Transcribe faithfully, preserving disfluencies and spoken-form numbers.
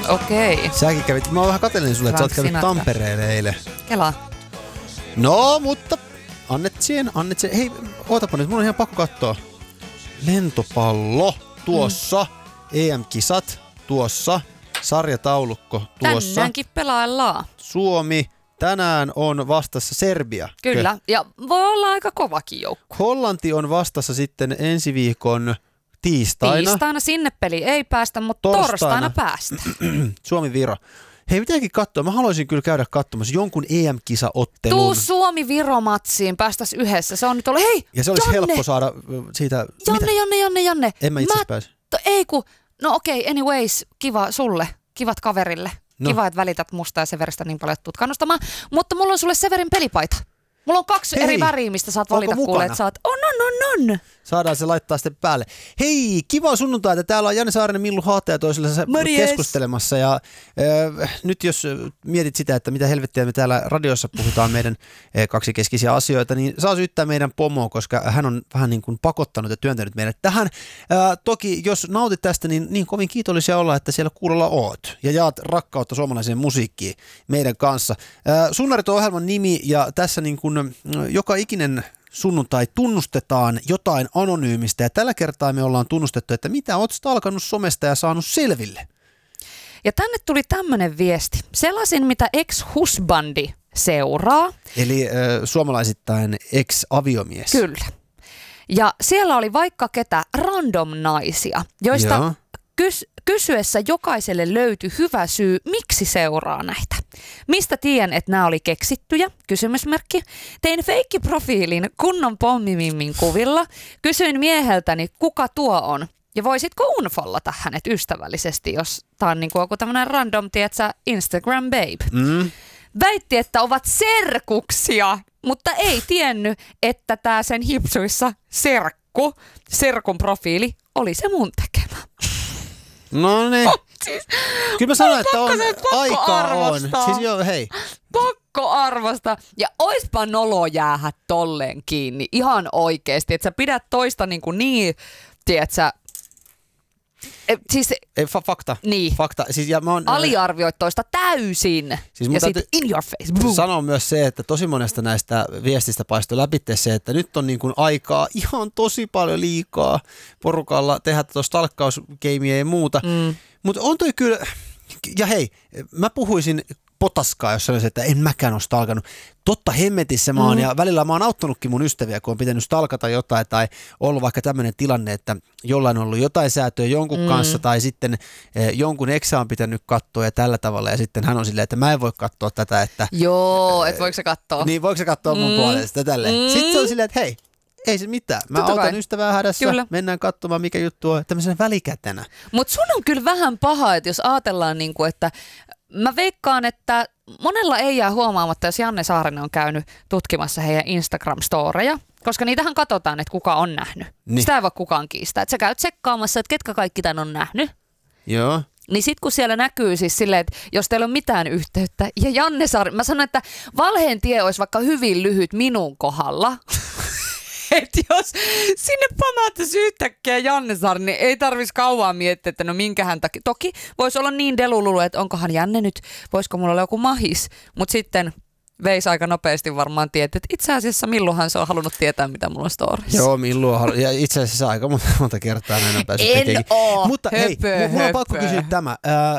Okei. Okay. Säkin kävit, mä oon vähän katsellinen sulle, että sä oot käynyt Tampereelle eilen. Kela. No, mutta annet siihen, annet siihen. Hei, ootapa nyt, mun on ihan pakko katsoa. Lentopallo tuossa, mm. E M-kisat tuossa, sarjataulukko tuossa. Tänäänkin pelaillaan. Suomi tänään on vastassa Serbia. Kyllä, Kö? ja voi olla aika kovakin joukko. Hollanti on vastassa sitten ensi viikon tiistaina. Tiistaina sinne peli ei päästä, mutta torstaina, torstaina päästä. Suomi-Viro. Hei, pitääkin katsoa. Mä haluaisin kyllä käydä katsomassa jonkun E M-kisaottelun. Tuu Suomi-Viro-matsiin, päästäis yhdessä. Se on nyt ollut, hei, ja se olisi Janne. helppo saada siitä. Janne, mitä? Janne, Janne, Janne. En mä itse pääse. To, ei ku, no okei, okay, anyways, kiva sulle, kivat kaverille. No. Kiva, että välität musta ja Severistä niin paljon, että tuut kannustamaan. Mutta mulla on sulle Severin pelipaita. Mulla on kaksi Hei. eri väriä, mistä saat valita kuulee, että saat, on, on, on, on. Saadaan se laittaa sitten päälle. Hei, kiva sunnuntaita. Täällä on Janne Saarinen, Millu Haateja toisella keskustelemassa. Ja äh, nyt jos mietit sitä, että mitä helvettiä me täällä radiossa puhutaan meidän äh, kaksikeskisiä asioita, niin saa syyttää meidän pomoa, koska hän on vähän niin kuin pakottanut ja työntänyt meidät tähän. Äh, toki jos nautit tästä, niin, niin kovin kiitollisia olla, että siellä kuulolla oot. Ja jaat rakkautta suomalaiseen musiikkiin meidän kanssa. Äh, Sunnarit on ohjelman nimi ja tässä niin kuin joka ikinen sunnuntai tunnustetaan jotain anonyymistä ja tällä kertaa me ollaan tunnustettu, että mitä oot alkanut somesta ja saanut selville. Ja tänne tuli tämmönen viesti. Selasin, mitä ex-husbandi seuraa. Eli äh, suomalaisittain ex-aviomies. Kyllä. Ja siellä oli vaikka ketä random naisia, joista kys- kysyessä jokaiselle löytyi hyvä syy, miksi seuraa näitä. Mistä tiedän, että nämä oli keksittyjä? Kysymysmerkki. Tein feikkiprofiilin kunnon pommimimmin kuvilla. Kysyin mieheltäni, kuka tuo on. Ja voisitko unfollata hänet ystävällisesti, jos tämä on niin kuin joku tämmöinen random, tietsä, Instagram babe. Mm. Väitti, että ovat serkuksia, mutta ei tiennyt, että tämä sen hipsuissa serkku, serkun profiili, oli se mun tekemä. No niin. Oh, siis, kyllä mä sanon, että on aikaa on. Siis joo, hei. Pakko arvosta. Ja oispa nolo jäähä tolleen kiinni. Ihan oikeesti. Että sä pidät toista niin kuin niin, tiedätkö, E, siis, Ei, fa- fakta. Niin. Fakta. Siis, ja mä oon, aliarvioit toista täysin. Siis ja sitten in your face. Boom. Sanon myös se, että tosi monesta näistä viestistä paistoi läpi se, että nyt on niin kuin aikaa ihan tosi paljon liikaa porukalla tehdä tuossa stalkkausgeimiä ja muuta. Mm. Mutta on toi kyllä, ja hei, mä puhuisin potaskaa, jos sanoisin, että en mäkään ole stalkannut. Totta hemmetissä mä oon, mm. ja välillä mä oon auttanutkin mun ystäviä, kun on pitänyt stalkata jotain, tai ollut vaikka tämmöinen tilanne, että jollain on ollut jotain säätöä jonkun mm. kanssa, tai sitten eh, jonkun eksä on pitänyt katsoa ja tällä tavalla, ja sitten hän on silleen, että mä en voi katsoa tätä, että... Joo, et voiko se katsoa? Niin, voiko se katsoa mun mm. puolesta tälleen. Mm. Sitten se on silleen, että hei, ei se mitään. Mä Totta autan kai. Ystävää hädässä, kyllä. Mennään katsomaan mikä juttu on, tämmöisenä välikätenä. Mutta sun on kyllä vähän paha, että jos ajatellaan, niin kuin, että mä veikkaan, että monella ei jää huomaamatta, jos Janne Saarinen on käynyt tutkimassa heidän Instagram-storeja, koska niitähän katsotaan, että kuka on nähnyt. Niin. Sitä ei voi kukaan kiistää. Että sä käyt tsekkaamassa, että ketkä kaikki tän on nähnyt. Joo. Niin sit kun siellä näkyy siis silleen, että jos teillä on mitään yhteyttä, ja Janne Saarinen, mä sanon, että valheen tie olisi vaikka hyvin lyhyt minun kohdalla. Että jos sinne pamauttaisi yhtäkkiä Janne Saarinen, niin ei tarvitsisi kauan miettiä, että no minkähän takia. Toki voisi olla niin delululu, että onkohan Janne nyt, voisiko mulla olla joku mahis, mutta sitten veisi aika nopeasti varmaan tietää, että itse asiassa Milluhan se on halunnut tietää, mitä mulla on storissa. Joo, Millu on halunnut, ja itse asiassa aika monta, monta kertaa näin on päässyt en tekemään. oo, Mutta höpö, hei, mulla on pakko kysyä tämä. Äh,